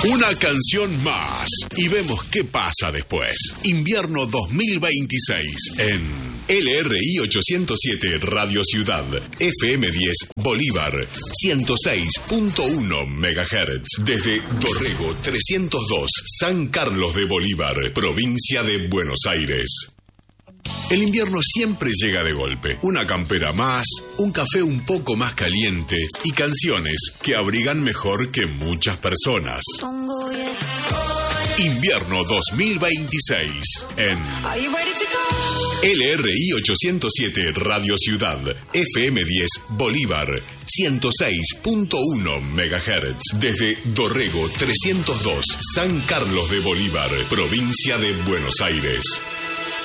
Una canción más y vemos qué pasa después. Invierno 2026 en LRI 807 Radio Ciudad, FM 10 Bolívar, 106.1 MHz. Desde Dorrego 302, San Carlos de Bolívar, provincia de Buenos Aires. El invierno siempre llega de golpe. Una campera más, un café un poco más caliente y canciones que abrigan mejor que muchas personas. Invierno 2026 en LRI 807 Radio Ciudad, FM 10 Bolívar, 106.1 MHz. Desde Dorrego 302, San Carlos de Bolívar, provincia de Buenos Aires.